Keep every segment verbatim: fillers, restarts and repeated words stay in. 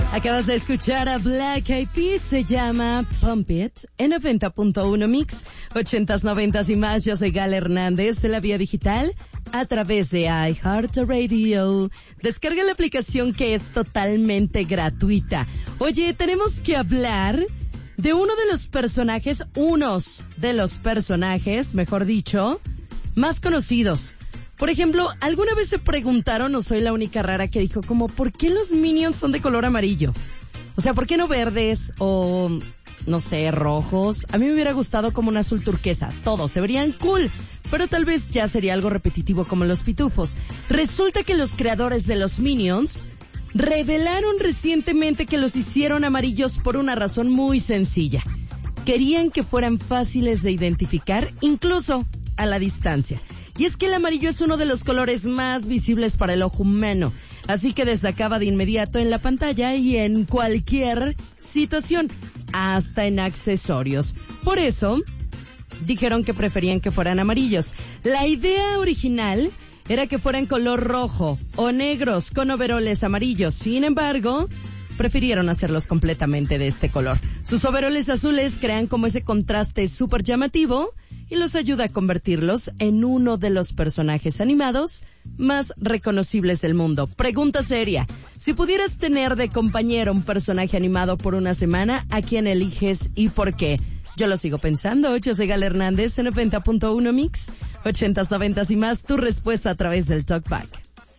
Acabas de escuchar a Black Eyed Peas, se llama Pump It, en noventa punto uno Mix, ochentas, noventas y más. Yo soy Gal Hernández, de la vía digital, a través de iHeartRadio. Descarga la aplicación que es totalmente gratuita. Oye, tenemos que hablar de uno de los personajes, unos de los personajes, mejor dicho, más conocidos. Por ejemplo, ¿alguna vez se preguntaron, o soy la única rara que dijo como, ¿por qué los Minions son de color amarillo? O sea, ¿por qué no verdes o, no sé, rojos? A mí me hubiera gustado como un azul turquesa. Todos se verían cool, pero tal vez ya sería algo repetitivo como los pitufos. Resulta que los creadores de los Minions revelaron recientemente que los hicieron amarillos por una razón muy sencilla. Querían que fueran fáciles de identificar, incluso a la distancia. Y es que el amarillo es uno de los colores más visibles para el ojo humano, así que destacaba de inmediato en la pantalla y en cualquier situación, hasta en accesorios. Por eso, dijeron que preferían que fueran amarillos. La idea original era que fueran color rojo o negros con overoles amarillos. Sin embargo, prefirieron hacerlos completamente de este color. Sus overoles azules crean como ese contraste súper llamativo y los ayuda a convertirlos en uno de los personajes animados más reconocibles del mundo. Pregunta seria: si pudieras tener de compañero un personaje animado por una semana, ¿a quién eliges y por qué? Yo lo sigo pensando. Yo soy Gal Hernández, en noventa punto uno Mix, ochentas, noventas y más. Tu respuesta a través del Talkback.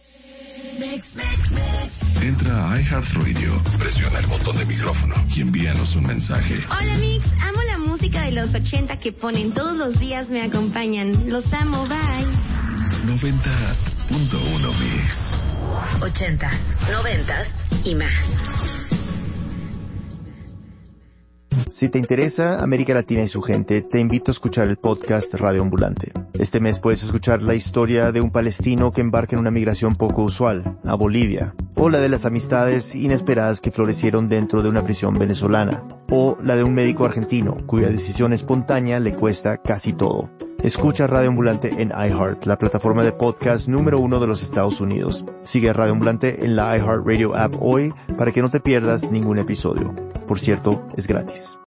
Entra a iHeartRadio, presiona el botón de micrófono y envíanos un mensaje. Hola Mix, amo la música de los ochenta que ponen todos los días, me acompañan. Los amo, bye. noventa punto uno Mix. Ochentas, noventas y más. Si te interesa América Latina y su gente, te invito a escuchar el podcast Radio Ambulante. Este mes puedes escuchar la historia de un palestino que embarca en una migración poco usual, a Bolivia, o la de las amistades inesperadas que florecieron dentro de una prisión venezolana, o la de un médico argentino cuya decisión espontánea le cuesta casi todo. Escucha Radio Ambulante en iHeart, la plataforma de podcast número uno de los Estados Unidos. Sigue a Radio Ambulante en la iHeartRadio app hoy para que no te pierdas ningún episodio. Por cierto, es gratis.